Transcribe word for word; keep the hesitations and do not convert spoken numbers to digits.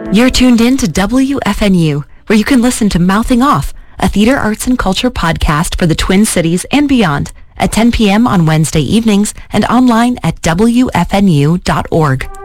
You're tuned in to W F N U, where you can listen to Mouthing Off, a theater, arts, and culture podcast for the Twin Cities and beyond, at ten p.m. on Wednesday evenings and online at W F N U dot org.